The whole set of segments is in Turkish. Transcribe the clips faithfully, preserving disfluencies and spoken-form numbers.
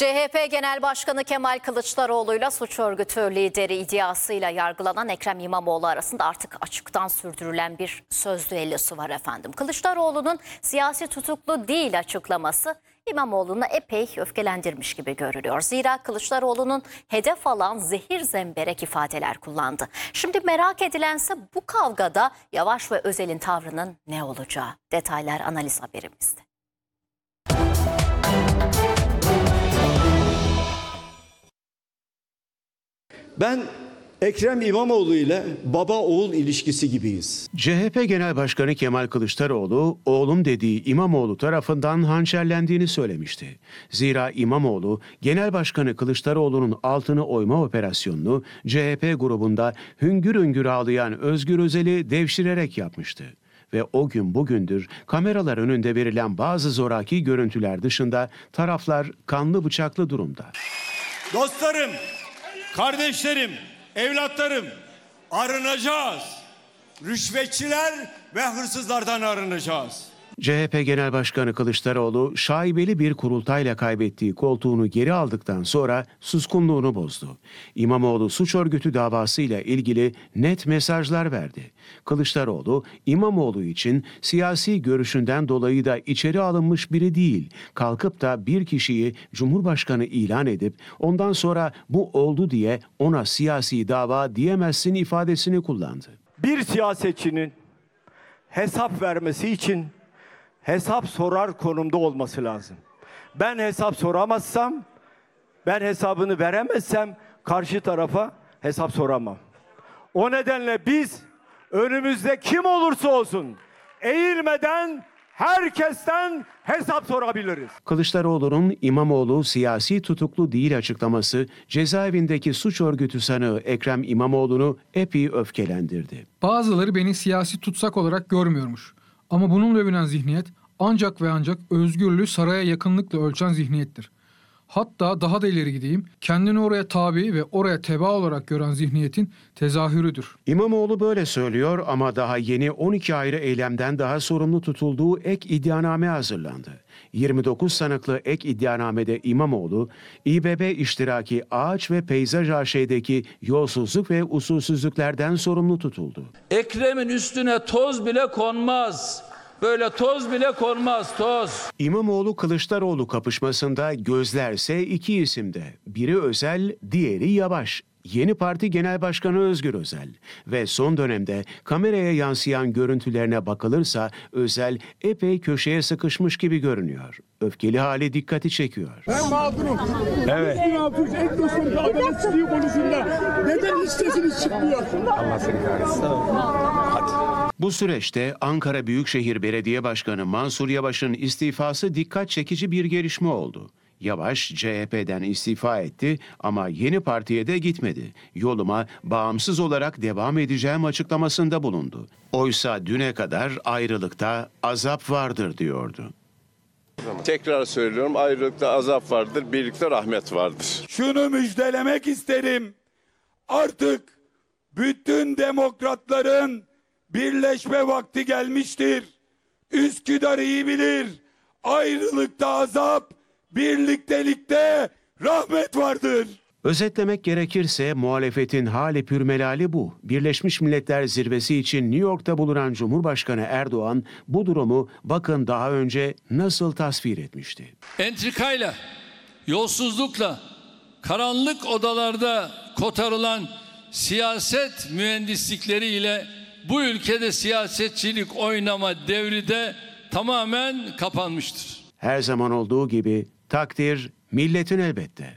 C H P Genel Başkanı Kemal Kılıçdaroğlu'yla suç örgütü lideri iddiasıyla yargılanan Ekrem İmamoğlu arasında artık açıktan sürdürülen bir söz düellosu var efendim. Kılıçdaroğlu'nun siyasi tutuklu değil açıklaması İmamoğlu'nu epey öfkelendirmiş gibi görülüyor. Zira Kılıçdaroğlu'nun hedef alan zehir zemberek ifadeler kullandı. Şimdi merak edilense bu kavgada Yavaş ve Özel'in tavrının ne olacağı? Detaylar analiz haberimizde. Ben Ekrem İmamoğlu ile baba oğul ilişkisi gibiyiz. C H P Genel Başkanı Kemal Kılıçdaroğlu, oğlum dediği İmamoğlu tarafından hançerlendiğini söylemişti. Zira İmamoğlu, Genel Başkanı Kılıçdaroğlu'nun altını oyma operasyonunu C H P grubunda hüngür hüngür ağlayan Özgür Özel'i devşirerek yapmıştı. Ve o gün bugündür kameralar önünde verilen bazı zoraki görüntüler dışında taraflar kanlı bıçaklı durumda. Dostlarım, kardeşlerim, evlatlarım, arınacağız. Rüşvetçiler ve hırsızlardan arınacağız. C H P Genel Başkanı Kılıçdaroğlu şaibeli bir kurultayla kaybettiği koltuğunu geri aldıktan sonra suskunluğunu bozdu. İmamoğlu suç örgütü davasıyla ilgili net mesajlar verdi. Kılıçdaroğlu, İmamoğlu için siyasi görüşünden dolayı da içeri alınmış biri değil, kalkıp da bir kişiyi Cumhurbaşkanı ilan edip ondan sonra bu oldu diye ona siyasi dava diyemezsin ifadesini kullandı. Bir siyasetçinin hesap vermesi için hesap sorar konumda olması lazım. Ben hesap soramazsam, ben hesabını veremezsem karşı tarafa hesap soramam. O nedenle biz önümüzde kim olursa olsun eğilmeden herkesten hesap sorabiliriz. Kılıçdaroğlu'nun İmamoğlu siyasi tutuklu değil açıklaması cezaevindeki suç örgütü sanığı Ekrem İmamoğlu'nu epey öfkelendirdi. Bazıları beni siyasi tutsak olarak görmüyormuş. Ama bununla övünen zihniyet ancak ve ancak özgürlüğü saraya yakınlıkla ölçen zihniyettir. Hatta daha da ileri gideyim, kendini oraya tabi ve oraya teba olarak gören zihniyetin tezahürüdür. İmamoğlu böyle söylüyor ama daha yeni on iki ayrı eylemden daha sorumlu tutulduğu ek iddianame hazırlandı. yirmi dokuz sanıklı ek iddianamede İmamoğlu, İBB iştiraki Ağaç ve Peyzaj A Ş'deki yolsuzluk ve usulsüzlüklerden sorumlu tutuldu. Ekrem'in üstüne toz bile konmaz. Böyle toz bile konmaz, toz. İmamoğlu-Kılıçdaroğlu kapışmasında gözlerse iki isimde. Biri Özel, diğeri Yavaş. Yeni Parti Genel Başkanı Özgür Özel ve son dönemde kameraya yansıyan görüntülerine bakılırsa Özel epey köşeye sıkışmış gibi görünüyor. Öfkeli hali dikkati çekiyor. Ben mağdurum. Evet. iki bin altı yüz ek dostum adaletsizliği konusunda neden hiç sesiniz çıkmıyor? Allah seni kahretsin. Hadi. Bu süreçte Ankara Büyükşehir Belediye Başkanı Mansur Yavaş'ın istifası dikkat çekici bir gelişme oldu. Yavaş C H P'den istifa etti ama yeni partiye de gitmedi. Yoluma bağımsız olarak devam edeceğim açıklamasında bulundu. Oysa düne kadar ayrılıkta azap vardır diyordu. Tekrar söylüyorum, ayrılıkta azap vardır, birlikte rahmet vardır. Şunu müjdelemek isterim. Artık bütün demokratların birleşme vakti gelmiştir. Üsküdar iyi bilir. Ayrılıkta azap, birliktelikte rahmet vardır. Özetlemek gerekirse muhalefetin hali pürmelali bu. Birleşmiş Milletler Zirvesi için New York'ta bulunan Cumhurbaşkanı Erdoğan bu durumu bakın daha önce nasıl tasvir etmişti. Entrikayla, yolsuzlukla, karanlık odalarda kotarılan siyaset mühendislikleriyle bu ülkede siyasetçilik oynama devri de tamamen kapanmıştır. Her zaman olduğu gibi takdir milletin elbette.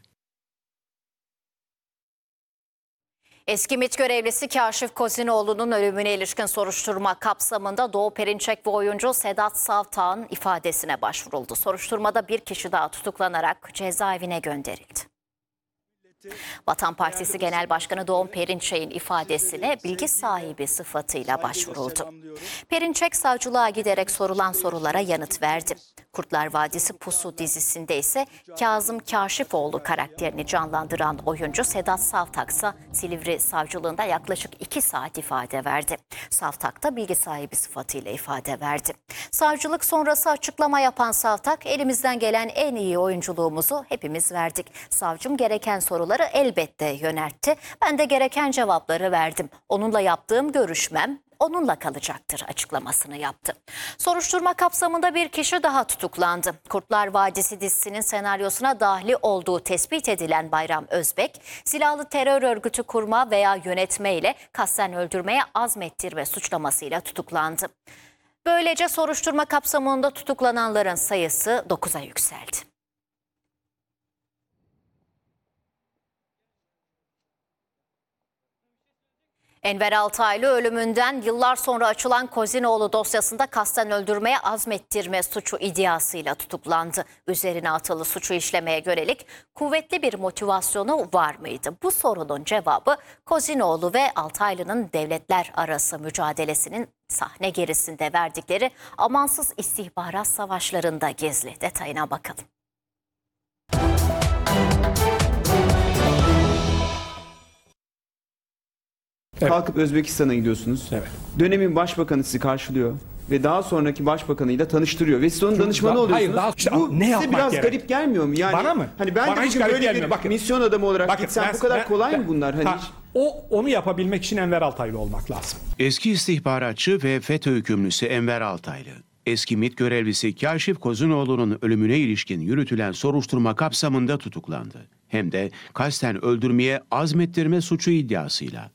Eski MİT görevlisi Kaşif Kozinoğlu'nun ölümüne ilişkin soruşturma kapsamında Doğu Perinçek ve oyuncu Sedat Savtağ'ın ifadesine başvuruldu. Soruşturmada bir kişi daha tutuklanarak cezaevine gönderildi. Vatan Partisi Genel Başkanı Doğum Perinçek'in ifadesine bilgi sahibi sıfatıyla başvuruldu. Perinçek savcılığa giderek sorulan sorulara yanıt verdi. Kurtlar Vadisi Pusu dizisinde ise Kazım Kaşifoğlu karakterini canlandıran oyuncu Sedat Savtak ise Silivri Savcılığında yaklaşık iki saat ifade verdi. Savtak da bilgi sahibi sıfatıyla ifade verdi. Savcılık sonrası açıklama yapan Savtak, elimizden gelen en iyi oyunculuğumuzu hepimiz verdik. Savcım gereken soruları elbette yöneltti. Ben de gereken cevapları verdim. Onunla yaptığım görüşmem onunla kalacaktır açıklamasını yaptı. Soruşturma kapsamında bir kişi daha tutuklandı. Kurtlar Vadisi dizisinin senaryosuna dahli olduğu tespit edilen Bayram Özbek, silahlı terör örgütü kurma veya yönetme ile kasten öldürmeye azmettirme suçlamasıyla tutuklandı. Böylece soruşturma kapsamında tutuklananların sayısı dokuza yükseldi. Enver Altaylı ölümünden yıllar sonra açılan Kozinoğlu dosyasında kasten öldürmeye azmettirme suçu iddiasıyla tutuklandı. Üzerine atılı suçu işlemeye yönelik kuvvetli bir motivasyonu var mıydı? Bu sorunun cevabı Kozinoğlu ve Altaylı'nın devletler arası mücadelesinin sahne gerisinde verdikleri amansız istihbarat savaşlarında gizli. Detayına bakalım. Evet. Kalkıp Özbekistan'a gidiyorsunuz. Evet. Dönemin başbakanı sizi karşılıyor ve daha sonraki başbakanıyla tanıştırıyor ve siz onun danışmanı daha, oluyorsunuz. Hayır, daha, işte, bu ne size biraz gerek? garip gelmiyor mu? Yani bana mı? Hani ben bana de hiç bugün garip böyle gelmiyor. bir Bakın, misyon adamı olarak bakın, gitsem ben, bu kadar ben, kolay ben, mı bunlar? Hani ha, hiç... O onu yapabilmek için Enver Altaylı olmak lazım. Eski istihbaratçı ve FETÖ hükümlüsü Enver Altaylı, eski MİT görevlisi Kaşif Kozinoğlu'nun ölümüne ilişkin yürütülen soruşturma kapsamında tutuklandı. Hem de kasten öldürmeye azmettirme suçu iddiasıyla.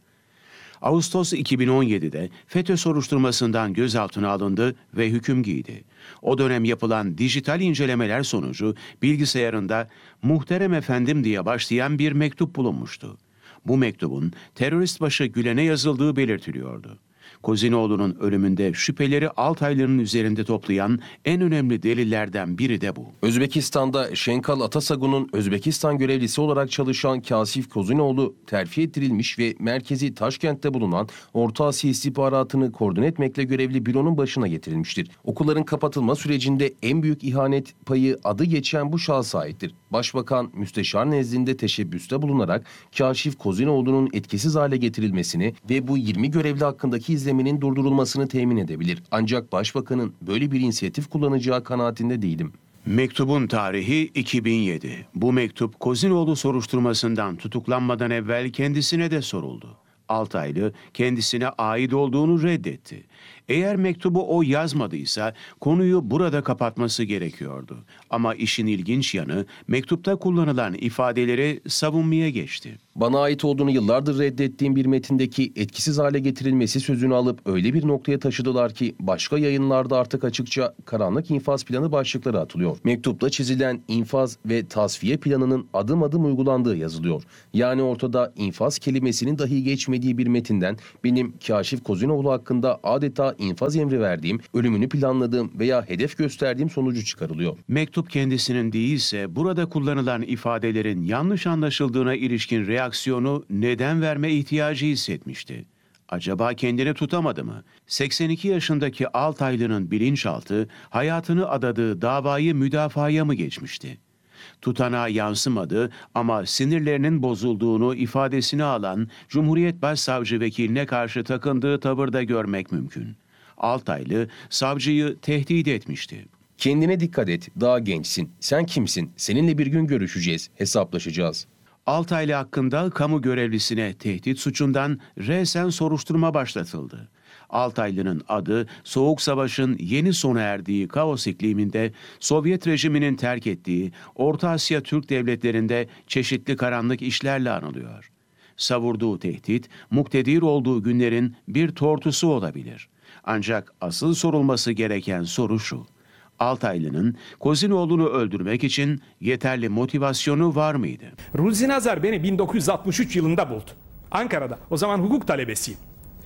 Ağustos iki bin on yedi'de FETÖ soruşturmasından gözaltına alındı ve hüküm giydi. O dönem yapılan dijital incelemeler sonucu bilgisayarında "Muhterem efendim" diye başlayan bir mektup bulunmuştu. Bu mektubun terörist başı Gülen'e yazıldığı belirtiliyordu. Kozinoğlu'nun ölümünde şüpheleri Altaylı'nın üzerinde toplayan en önemli delillerden biri de bu. Özbekistan'da Şenkal Atasagun'un Özbekistan görevlisi olarak çalışan Kasif Kozinoğlu terfi ettirilmiş ve merkezi Taşkent'te bulunan Orta Asya istihbaratını koordine etmekle görevli büronun başına getirilmiştir. Okulların kapatılma sürecinde en büyük ihanet payı adı geçen bu şahsa aittir. Başbakan müsteşar nezdinde teşebbüste bulunarak Kaşif Kozinoğlu'nun etkisiz hale getirilmesini ve bu yirmi görevli hakkındaki izleminin durdurulmasını temin edebilir. Ancak başbakanın böyle bir inisiyatif kullanacağı kanaatinde değilim. Mektubun tarihi iki bin yedi. Bu mektup Kozinoğlu soruşturmasından tutuklanmadan evvel kendisine de soruldu. Altaylı kendisine ait olduğunu reddetti. Eğer mektubu o yazmadıysa konuyu burada kapatması gerekiyordu. Ama işin ilginç yanı mektupta kullanılan ifadeleri savunmaya geçti. Bana ait olduğunu yıllardır reddettiğim bir metindeki etkisiz hale getirilmesi sözünü alıp öyle bir noktaya taşıdılar ki başka yayınlarda artık açıkça karanlık infaz planı başlıkları atılıyor. Mektupta çizilen infaz ve tasfiye planının adım adım uygulandığı yazılıyor. Yani ortada infaz kelimesinin dahi geçmediği bir metinden benim Kaşif Kozinoğlu hakkında adeta infaz emri verdiğim, ölümünü planladığım veya hedef gösterdiğim sonucu çıkarılıyor. Mektup kendisinin değilse burada kullanılan ifadelerin yanlış anlaşıldığına ilişkin reaksiyonu neden verme ihtiyacı hissetmişti? Acaba kendini tutamadı mı? seksen iki yaşındaki Altaylı'nın bilinçaltı hayatını adadığı davayı müdafaya mı geçmişti? Tutanağa yansımadı ama sinirlerinin bozulduğunu ifadesini alan Cumhuriyet Başsavcı Vekiline karşı takındığı tavırda görmek mümkün. Altaylı savcıyı tehdit etmişti. Kendine dikkat et, daha gençsin. Sen kimsin? Seninle bir gün görüşeceğiz, hesaplaşacağız. Altaylı hakkında kamu görevlisine tehdit suçundan resen soruşturma başlatıldı. Altaylı'nın adı Soğuk Savaş'ın yeni sona erdiği kaos ikliminde Sovyet rejiminin terk ettiği Orta Asya Türk devletlerinde çeşitli karanlık işlerle anılıyor. Savurduğu tehdit, muktedir olduğu günlerin bir tortusu olabilir. Ancak asıl sorulması gereken soru şu: Altaylı'nın Kozinoğlu'nu öldürmek için yeterli motivasyonu var mıydı? Ruzi Nazar beni bin dokuz yüz altmış üç yılında buldu. Ankara'da. O zaman hukuk talebesiyim.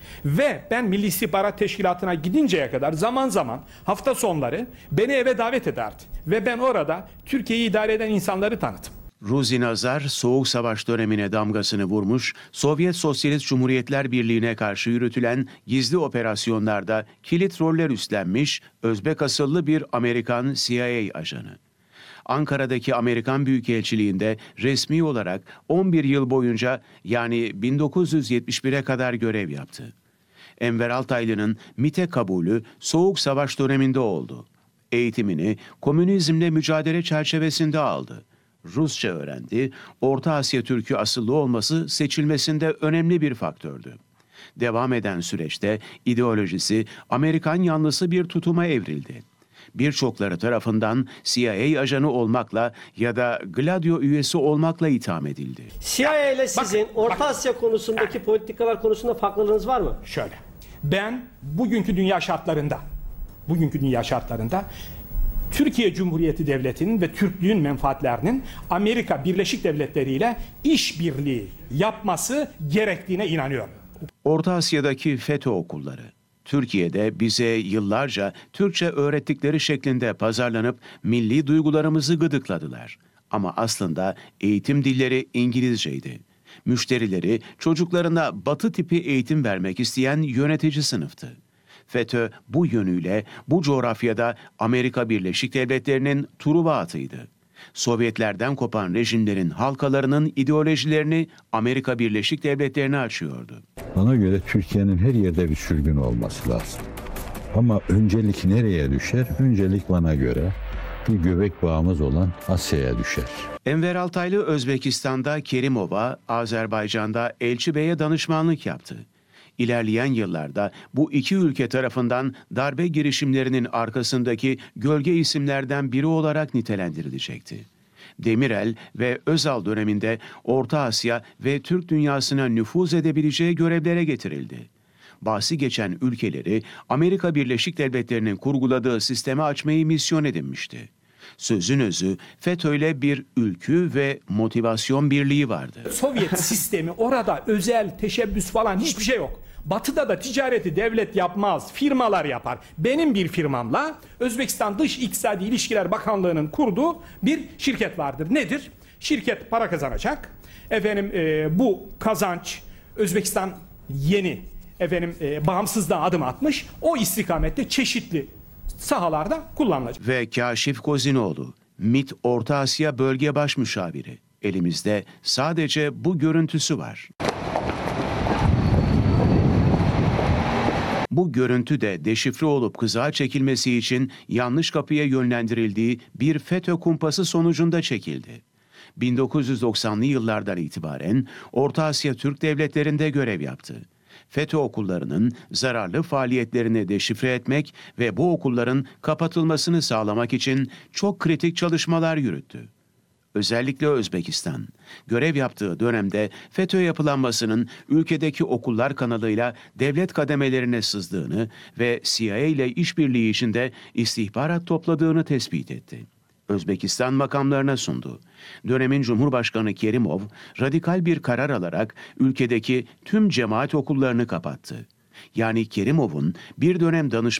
Ve ben Milli İstihbarat Teşkilatı'na gidinceye kadar zaman zaman hafta sonları beni eve davet ederdi. Ve ben orada Türkiye'yi idare eden insanları tanıdım. Ruzi Nazar, Soğuk Savaş dönemine damgasını vurmuş, Sovyet Sosyalist Cumhuriyetler Birliği'ne karşı yürütülen gizli operasyonlarda kilit roller üstlenmiş Özbek asıllı bir Amerikan C I A ajanı. Ankara'daki Amerikan Büyükelçiliğinde resmi olarak on bir yıl boyunca, yani bin dokuz yüz yetmiş bire kadar görev yaptı. Enver Altaylı'nın MİT'e kabulü Soğuk Savaş döneminde oldu. Eğitimini komünizmle mücadele çerçevesinde aldı. Rusça öğrendi, Orta Asya Türk'ü asıllı olması seçilmesinde önemli bir faktördü. Devam eden süreçte ideolojisi Amerikan yanlısı bir tutuma evrildi. Birçokları tarafından C I A ajanı olmakla ya da Gladio üyesi olmakla itham edildi. C I A ile sizin Bak, Orta bak. Asya konusundaki politikalar konusunda farklılığınız var mı? Şöyle, ben bugünkü dünya şartlarında, bugünkü dünya şartlarında Türkiye Cumhuriyeti Devleti'nin ve Türklüğün menfaatlerinin Amerika Birleşik Devletleri ile işbirliği yapması gerektiğine inanıyorum. Orta Asya'daki FETÖ okulları, Türkiye'de bize yıllarca Türkçe öğrettikleri şeklinde pazarlanıp milli duygularımızı gıdıkladılar. Ama aslında eğitim dilleri İngilizceydi. Müşterileri çocuklarına Batı tipi eğitim vermek isteyen yönetici sınıftı. FETÖ bu yönüyle bu coğrafyada Amerika Birleşik Devletleri'nin Truva atıydı. Sovyetlerden kopan rejimlerin halkalarının ideolojilerini Amerika Birleşik Devletleri'ne açıyordu. Bana göre Türkiye'nin her yerde bir sürgün olması lazım. Ama öncelik nereye düşer? Öncelik bana göre bir göbek bağımız olan Asya'ya düşer. Enver Altaylı Özbekistan'da Kerimov'a, Azerbaycan'da Elçi Bey'e danışmanlık yaptı. İlerleyen yıllarda bu iki ülke tarafından darbe girişimlerinin arkasındaki gölge isimlerden biri olarak nitelendirilecekti. Demirel ve Özal döneminde Orta Asya ve Türk dünyasına nüfuz edebileceği görevlere getirildi. Bahsi geçen ülkeleri Amerika Birleşik Devletleri'nin kurguladığı sisteme açmayı misyon edinmişti. Sözün özü, FETÖ'yle bir ülkü ve motivasyon birliği vardı. Sovyet sistemi, orada özel teşebbüs falan hiçbir şey yok. Batı'da da ticareti devlet yapmaz, firmalar yapar. Benim bir firmamla Özbekistan Dış İktisadi İlişkiler Bakanlığı'nın kurduğu bir şirket vardır. Nedir? Şirket para kazanacak. Efendim e, bu kazanç Özbekistan yeni efendim e, bağımsızlığa adım atmış. O istikamette çeşitli sahalarda kullanılacak. Ve Kaşif Kozinoğlu, MİT Orta Asya Bölge Baş Müşaviri. Elimizde sadece bu görüntüsü var. Bu görüntü de deşifre olup kızağa çekilmesi için yanlış kapıya yönlendirildiği bir FETÖ kumpası sonucunda çekildi. bin dokuz yüz doksanlı yıllardan itibaren Orta Asya Türk devletlerinde görev yaptı. FETÖ okullarının zararlı faaliyetlerini deşifre etmek ve bu okulların kapatılmasını sağlamak için çok kritik çalışmalar yürüttü. Özellikle Özbekistan, görev yaptığı dönemde FETÖ yapılanmasının ülkedeki okullar kanalıyla devlet kademelerine sızdığını ve C I A ile işbirliği içinde istihbarat topladığını tespit etti. Özbekistan makamlarına sundu. Dönemin Cumhurbaşkanı Kerimov, radikal bir karar alarak ülkedeki tüm cemaat okullarını kapattı. Yani Kerimov'un bir dönem danışmanı